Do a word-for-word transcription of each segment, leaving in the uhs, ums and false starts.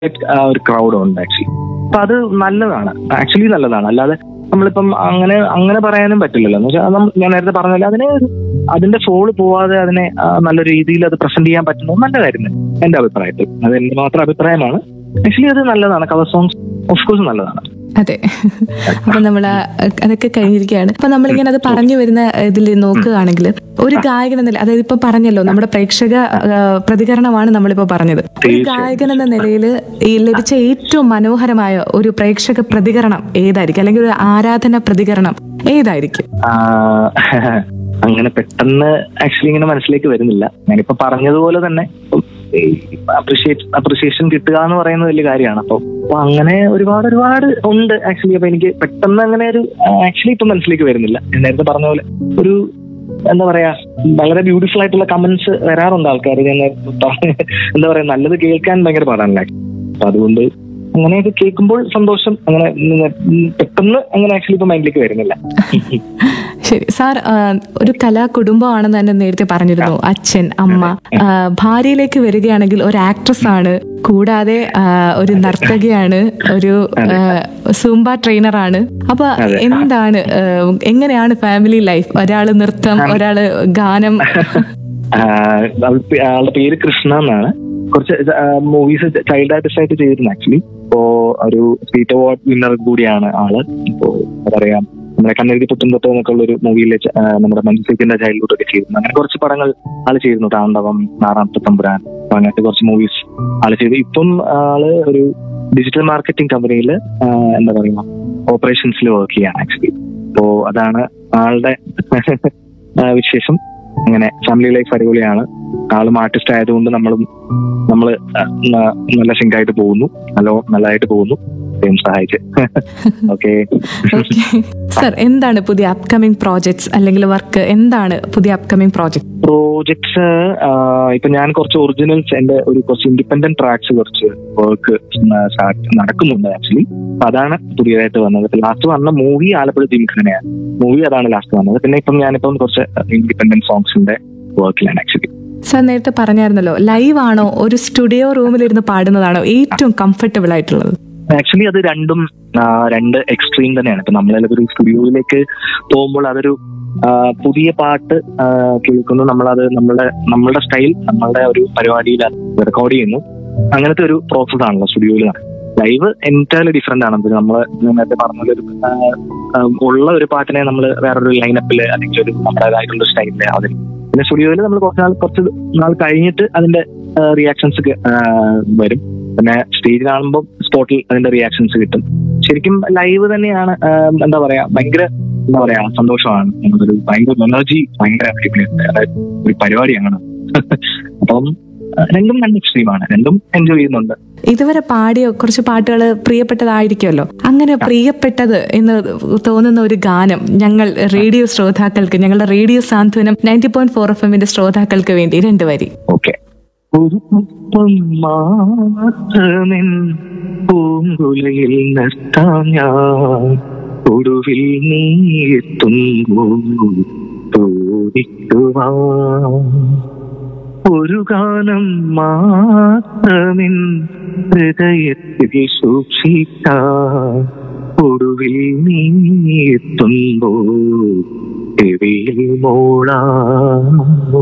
ഒരു ക്രൗഡ് ഉണ്ട് ആക്ച്വലി. അപ്പൊ അത് നല്ലതാണ്, ആക്ച്വലി നല്ലതാണ്. അല്ലാതെ നമ്മളിപ്പം അങ്ങനെ അങ്ങനെ പറയാനും പറ്റില്ലല്ലോ. എന്ന് വെച്ചാൽ ഞാൻ നേരത്തെ പറഞ്ഞാൽ അതിനെ അതിന്റെ ഫോള് പോവാതെ അതിനെ നല്ല രീതിയിൽ അത് പ്രസന്റ് ചെയ്യാൻ പറ്റുന്നത് നല്ല കാര്യം തന്നെ എന്റെ അഭിപ്രായത്തിൽ. അത് എന്റെ മാത്രം അഭിപ്രായമാണ്. ആക്ച്വലി അത് നല്ലതാണ്. കവർ സോങ്സ് ഓഫ് കോഴ്സ് നല്ലതാണ്. അതെ. അപ്പൊ നമ്മൾ അതൊക്കെ കഴിഞ്ഞിരിക്കുകയാണ്. അപ്പൊ നമ്മളിങ്ങനെ അത് പറഞ്ഞു വരുന്ന ഇതിൽ നോക്കുകയാണെങ്കിൽ ഒരു ഗായകൻ എന്ന നില, അതായത് ഇപ്പൊ പറഞ്ഞല്ലോ നമ്മുടെ പ്രേക്ഷക പ്രതികരണമാണ് നമ്മളിപ്പോ പറഞ്ഞത്. ഒരു ഗായകൻ എന്ന നിലയിൽ ഈ ലഭിച്ച ഏറ്റവും മനോഹരമായ ഒരു പ്രേക്ഷക പ്രതികരണം ഏതായിരിക്കും, അല്ലെങ്കിൽ ഒരു ആരാധന പ്രതികരണം ഏതായിരിക്കും? അങ്ങനെ പെട്ടെന്ന് ആക്ച്വലി ഇങ്ങനെ മനസ്സിലേക്ക് വരുന്നില്ല. ഞാനിപ്പോ പറഞ്ഞതുപോലെ തന്നെ അപ്രിഷിയേറ്റ് അപ്രിസിയേഷൻ കിട്ടുക എന്ന് പറയുന്നത് വലിയ കാര്യമാണ്. അപ്പൊ അപ്പൊ അങ്ങനെ ഒരുപാട് ഒരുപാട് ഉണ്ട് ആക്ച്വലി. അപ്പൊ എനിക്ക് പെട്ടെന്ന് അങ്ങനെ ഒരു ആക്ച്വലി ഇപ്പൊ മനസ്സിലേക്ക് വരുന്നില്ല. ഞാൻ നേരത്തെ പറഞ്ഞ പോലെ ഒരു എന്താ പറയാ വളരെ ബ്യൂട്ടിഫുൾ ആയിട്ടുള്ള കമന്റ്സ് വരാറുണ്ട് ആൾക്കാർ. ഞാൻ എന്താ പറയാ നല്ലത് കേൾക്കാൻ ഭയങ്കര പാടാണല്ലേ. അപ്പൊ അതുകൊണ്ട് അങ്ങനെയൊക്കെ കേൾക്കുമ്പോൾ സന്തോഷം. അങ്ങനെ പെട്ടെന്ന് അങ്ങനെ ആക്ച്വലി ഇപ്പൊ മൈൻഡിലേക്ക് വരുന്നില്ല. ശരി സാർ, ഒരു കലാ കുടുംബമാണെന്ന് തന്നെ നേരത്തെ പറഞ്ഞിരുന്നു. അച്ഛൻ, അമ്മ. ഭാര്യയിലേക്ക് വരികയാണെങ്കിൽ ഒരു ആക്ട്രസ് ആണ്, കൂടാതെ ഒരു നർത്തകിയാണ്, ഒരു സൂംബ ട്രെയിനറാണ്. അപ്പൊ എന്താണ്, എങ്ങനെയാണ് ഫാമിലി ലൈഫ്? ഒരാള് നൃത്തം, ഒരാള് ഗാനം. ആളുടെ പേര് കൃഷ്ണ എന്നാണ്. കുറച്ച് മൂവീസ് ചൈൽഡ് ആർട്ടിസ്റ്റ് ആയിട്ട് ചെയ്തിരുന്നു ആക്ച്വലി. ഇപ്പോ ഒരു സ്റ്റേറ്റ് അവാർഡ് വിന്നർ കൂടിയാണ് ആള്. ഇപ്പോ എന്താ പറയാ നമ്മുടെ കണ്ണെഴുതി പുത്തും തൊട്ടോ എന്നൊക്കെ ഉള്ള ഒരു മൂവിയിലെ നമ്മുടെ മഞ്ജുസിന്റെ ചൈൽഡ്ഹുഡ് ഒക്കെ ചെയ്തിരുന്നു. അങ്ങനെ കുറച്ച് പടങ്ങൾ ആള് ചെയ്തിരുന്നു. താണ്ഡവം, നാറാമത്തെ തമ്പുരാൻ, അങ്ങനത്തെ കുറച്ച് മൂവീസ് ആള് ചെയ്തു. ഇപ്പം ആള് ഒരു ഡിജിറ്റൽ മാർക്കറ്റിംഗ് കമ്പനിയിൽ എന്താ പറയുക ഓപ്പറേഷൻസിൽ വർക്ക് ചെയ്യാണ് ആക്ച്വലി. അപ്പോ അതാണ് ആളുടെ വിശേഷം. അങ്ങനെ ഫാമിലി ലൈഫ് അടിപൊളിയാണ്. ആളും ആർട്ടിസ്റ്റ് ആയതുകൊണ്ട് നമ്മളും നമ്മള് നല്ല സിങ്കായിട്ട് പോകുന്നു, നല്ല നല്ലതായിട്ട് പോകുന്നു. സഹായിച്ച് ഓക്കെ. സർ, എന്താണ് പുതിയ അപ്കമിങ് പ്രോജക്ട്സ് അല്ലെങ്കിൽ വർക്ക്? എന്താണ് പുതിയ അപ്കമിങ് പ്രോജക്ട്? പ്രോജക്ട്സ് ഇപ്പൊ ഞാൻ കുറച്ച് ഒറിജിനൽസ്, എന്റെ ഒരു കുറച്ച് ഇൻഡിപെൻഡന്റ് ട്രാക്സ് കുറച്ച് വർക്ക് നടക്കുന്നുണ്ട് ആക്ച്വലി. അപ്പൊ അതാണ് പുതിയതായിട്ട് വന്നത്. ലാസ്റ്റ് വന്ന മൂവി ആലപ്പുഴ ജിംഖാനയാണ് മൂവി, അതാണ് ലാസ്റ്റ് വന്നത്. പിന്നെ ഇപ്പം ഞാനിപ്പം കുറച്ച് ഇൻഡിപെൻഡന്റ് സോങ്സിന്റെ വർക്കിലാണ് ആക്ച്വലി. സാർ നേരത്തെ പറഞ്ഞായിരുന്നല്ലോ, ലൈവ് ആണോ ഒരു സ്റ്റുഡിയോ റൂമിലിരുന്ന് പാടുന്നതാണോ ഏറ്റവും കംഫർട്ടബിൾ ആയിട്ടുള്ളത്? ആക്ച്വലി അത് രണ്ടും രണ്ട് എക്സ്ട്രീം തന്നെയാണ്. ഇപ്പൊ നമ്മളൊരു സ്റ്റുഡിയോയിലേക്ക് പോകുമ്പോൾ അതൊരു പുതിയ പാട്ട് കേൾക്കുന്നു, നമ്മളത് നമ്മളുടെ നമ്മളുടെ സ്റ്റൈൽ നമ്മളുടെ ഒരു പരിപാടിയിൽ റെക്കോർഡ് ചെയ്യുന്നു. അങ്ങനത്തെ ഒരു പ്രോസസ് ആണല്ലോ സ്റ്റുഡിയോയിൽ. ലൈവ് എൻറ്റയർലി ഡിഫറെന്റ് ആണ്. നമ്മൾ നേരത്തെ പറഞ്ഞൊരു ഉള്ള ഒരു പാട്ടിനെ നമ്മൾ വേറൊരു ലൈനപ്പില് അല്ലെങ്കിൽ ഒരു നമ്മുടേതായിട്ടുള്ള സ്റ്റൈലില് അതിൽ. പിന്നെ സ്റ്റുഡിയോയിൽ നമ്മൾ കുറച്ച് നാൾ കുറച്ച് നാൾ കഴിഞ്ഞിട്ട് അതിന്റെ റിയാക്ഷൻസ് വരും. പിന്നെ സ്റ്റേജിലാകുമ്പോൾ സ്പോട്ടിൽ അതിന്റെ റിയാക്ഷൻസ് കിട്ടും. ശരിക്കും ലൈവ് തന്നെയാണ് എന്താ പറയാ ഭയങ്കര എന്താ പറയാ സന്തോഷമാണ്. നമുക്കൊരു ഭയങ്കര എനർജി, ഭയങ്കര അതായത് ഒരു പരിപാടിയാണ്. അപ്പം രണ്ടും രണ്ട് എക്സ്ട്രീമാണ്, രണ്ടും എൻജോയ് ചെയ്യുന്നുണ്ട്. ഇതുവരെ പാടിയ കുറച്ച് പാട്ടുകൾ പ്രിയപ്പെട്ടതായിരിക്കുമല്ലോ. അങ്ങനെ പ്രിയപ്പെട്ടത് എന്ന് തോന്നുന്ന ഒരു ഗാനം ഞങ്ങൾ റേഡിയോ ശ്രോതാക്കൾക്ക്, ഞങ്ങളുടെ റേഡിയോ സാന്ത്വനം നയൻറ്റി പോയിന്റ് ഫോർ എഫ് എമ്മിന്റെ ശ്രോതാക്കൾക്ക് വേണ്ടി രണ്ട് വരി. ഓക്കെ. ഒരു പുഷ്പം മാത്രമെൻ പൂങ്കുലയിൽ നിർത്താം ഞാൻ, ഒടുവിൽ നീ എത്തുമ്പോൾ തോന്നിക്കുവാൻ. ഒരു ഗാനം മാത്രമെൻ ഹൃദയത്തിൽ സൂക്ഷിക്കാൻ, ഒടുവിൽ നീ എത്തുമ്പോൾ ചെവിയിൽ മോളാം.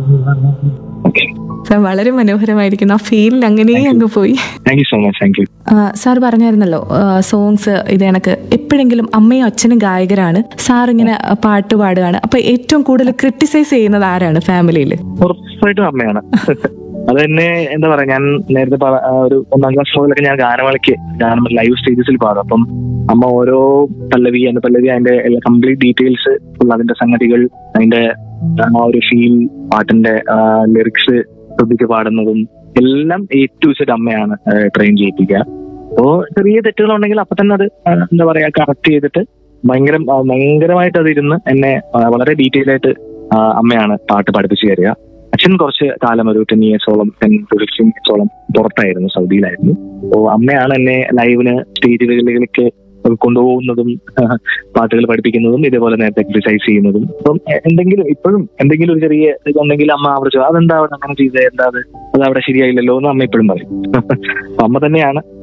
വളരെ മനോഹരമായിരിക്കുന്നു. ആ ഫീലിൽ അങ്ങനെ അങ്ങ് പോയി. സാർ പറഞ്ഞായിരുന്നല്ലോ സോങ്സ് ഇത് കണക്ക് എപ്പോഴെങ്കിലും അമ്മയും അച്ഛനും ഗായകരാണ്, സാർ ഇങ്ങനെ പാട്ട് പാടുകയാണ്. അപ്പൊ ഏറ്റവും കൂടുതൽ ക്രിട്ടിസൈസ് ചെയ്യുന്നത് ആരാണ് ഫാമിലിയിൽ? ഉറപ്പായിട്ടും അമ്മയാണ്. അത് തന്നെ എന്താ പറയാ, ഞാൻ നേരത്തെ ഒരു ഒന്നാം ക്ലാസ് മുതലൊക്കെ ഞാൻ ഗാനമേളയ്ക്ക് ഗാനം ലൈവ് സ്റ്റേജസിൽ പാടും. അപ്പം അമ്മ ഓരോ പല്ലവി അതിന്റെ പല്ലവി അതിന്റെ കംപ്ലീറ്റ് ഡീറ്റെയിൽസ് ഫുൾ, അതിന്റെ സംഗതികൾ, അതിന്റെ ആ ഒരു ഫീൽ, പാട്ടിന്റെ ലിറിക്സ് ശ്രദ്ധിച്ച് പാടുന്നതും എല്ലാം എ ടു സെഡ് അമ്മയാണ് ട്രെയിൻ ചെയ്യിപ്പിക്കുക. അപ്പോ ചെറിയ തെറ്റുകളുണ്ടെങ്കിൽ അപ്പൊ തന്നെ അത് എന്താ പറയാ കറക്റ്റ് ചെയ്തിട്ട് ഭയങ്കര ഭയങ്കരമായിട്ട് അതിരുന്ന് എന്നെ വളരെ ഡീറ്റെയിൽ ആയിട്ട് അമ്മയാണ് പാട്ട് പഠിപ്പിച്ചു തരിക. അച്ഛൻ കുറച്ച് കാലം ഒരു ടെൻ ഇയേഴ്സോളം ടെൻ ഫിഫ്റ്റീൻ ഇയേഴ്സോളം പുറത്തായിരുന്നു, സൗദിയിലായിരുന്നു. അപ്പോ അമ്മയാണ് എന്നെ ലൈവിന് സ്റ്റേജുകളിലേക്ക് കൊണ്ടുപോകുന്നതും പാട്ടുകൾ പഠിപ്പിക്കുന്നതും ഇതേപോലെ നേരത്തെ എക്സസൈസ് ചെയ്യുന്നതും. അപ്പം എന്തെങ്കിലും ഇപ്പോഴും എന്തെങ്കിലും ഒരു ചെറിയ ഇതുണ്ടെങ്കിൽ അമ്മ അവിടെ അതെന്താ അവിടെ അങ്ങനെ ചെയ്തത്, എന്താ അത് അത് അവിടെ ശരിയായില്ലല്ലോ എന്ന് അമ്മ ഇപ്പോഴും പറയും. അമ്മ തന്നെയാണ്